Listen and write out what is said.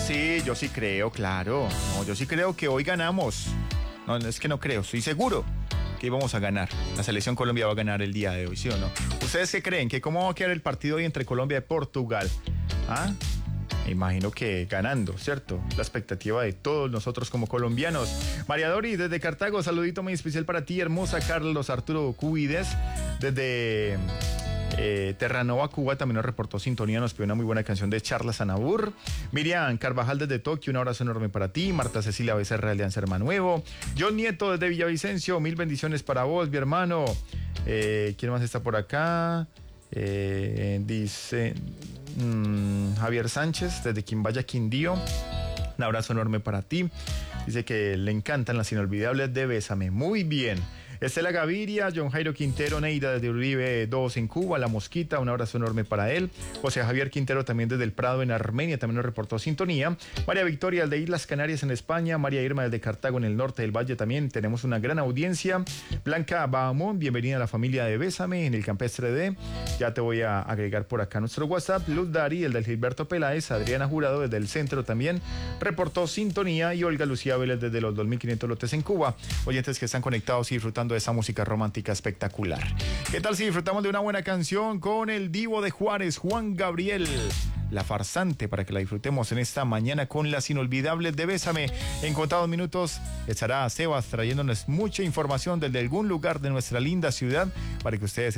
Sí, yo sí creo, claro. No, yo sí creo que hoy ganamos. No, es que no creo, estoy seguro que íbamos a ganar. La selección Colombia va a ganar el día de hoy, ¿sí o no? ¿Ustedes qué creen? ¿Que cómo va a quedar el partido hoy entre Colombia y Portugal? ¿Ah? Me imagino que ganando, ¿cierto? La expectativa de todos nosotros como colombianos. María Dori, desde Cartago, saludito muy especial para ti, hermosa. Carlos Arturo Cubides, desde Terranova, Cuba, también nos reportó sintonía, nos pidió una muy buena canción de Charla Sanabur. Miriam Carvajal desde Tokio, un abrazo enorme para ti. Marta Cecilia Becerra de Alianza Hermano Nuevo. John Nieto desde Villavicencio, mil bendiciones para vos, mi hermano. ¿Quién más está por acá? Dice Javier Sánchez desde Quimbaya, Quindío. Un abrazo enorme para ti. Dice que le encantan las inolvidables de Bésame. Muy bien. Estela Gaviria, John Jairo Quintero, Neida desde Uribe 2 en Cuba, La Mosquita, un abrazo enorme para él. José Javier Quintero también desde El Prado en Armenia, también nos reportó sintonía. María Victoria de Islas Canarias en España, María Irma desde Cartago en el norte del Valle también, tenemos una gran audiencia. Blanca Bahamón, bienvenida a la familia de Bésame en el Campestre D. Ya te voy a agregar por acá nuestro WhatsApp. Luz Dari, el del Gilberto Peláez, Adriana Jurado desde el centro también reportó sintonía y Olga Lucía Vélez desde los 2500 lotes en Cuba. Oyentes que están conectados y disfrutando de esa música romántica espectacular. ¿Qué tal si disfrutamos de una buena canción con el divo de Juárez, Juan Gabriel? La farsante, para que la disfrutemos en esta mañana con las inolvidables de Bésame. En contados minutos estará Sebas trayéndonos mucha información desde algún lugar de nuestra linda ciudad para que ustedes